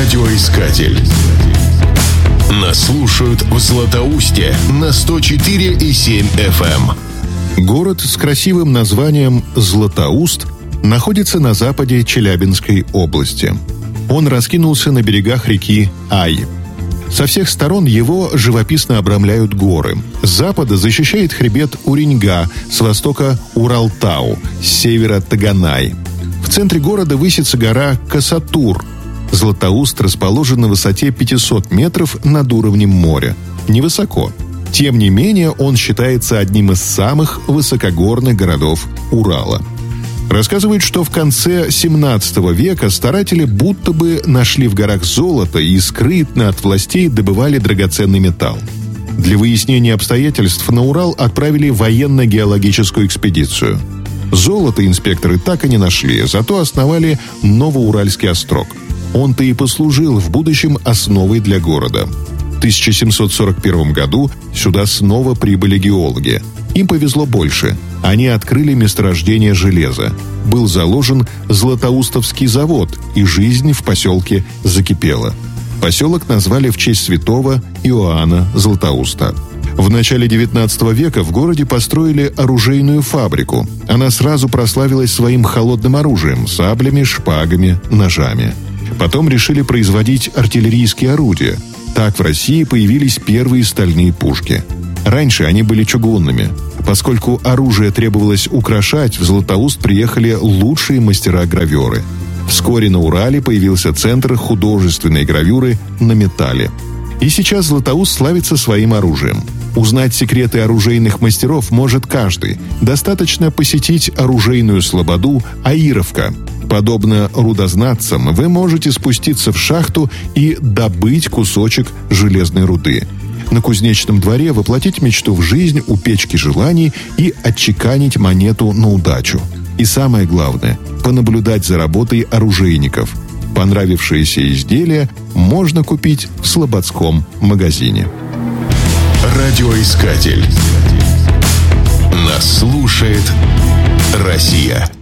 Радиоискатель. Нас слушают в Златоусте на 104,7 FM. Город с красивым названием Златоуст находится на западе Челябинской области. Он раскинулся на берегах реки Ай. Со всех сторон его живописно обрамляют горы. С запада защищает хребет Уреньга, с востока Уралтау, с севера Таганай. В центре города высится гора Касатур. Златоуст расположен на высоте 500 метров над уровнем моря. Невысоко. Тем не менее, он считается одним из самых высокогорных городов Урала. Рассказывают, что в конце 17 века старатели будто бы нашли в горах золото и скрытно от властей добывали драгоценный металл. Для выяснения обстоятельств на Урал отправили военно-геологическую экспедицию. Золото инспекторы так и не нашли, зато основали Новоуральский острог. Он-то и послужил в будущем основой для города. В 1741 году сюда снова прибыли геологи. Им повезло больше. Они открыли месторождение железа. Был заложен Златоустовский завод, и жизнь в поселке закипела. Поселок назвали в честь святого Иоанна Златоуста. В начале 19 века в городе построили оружейную фабрику. Она сразу прославилась своим холодным оружием – саблями, шпагами, ножами. Потом решили производить артиллерийские орудия. Так в России появились первые стальные пушки. Раньше они были чугунными. Поскольку оружие требовалось украшать, в Златоуст приехали лучшие мастера-гравёры. Вскоре на Урале появился центр художественной гравюры на металле. И сейчас Златоуст славится своим оружием. Узнать секреты оружейных мастеров может каждый. Достаточно посетить оружейную слободу «Аировка». Подобно рудознатцам, вы можете спуститься в шахту и добыть кусочек железной руды. На кузнечном дворе воплотить мечту в жизнь у печки желаний и отчеканить монету на удачу. И самое главное – понаблюдать за работой оружейников. Понравившиеся изделия можно купить в слободском магазине. Радиоискатель. Нас слушает Россия.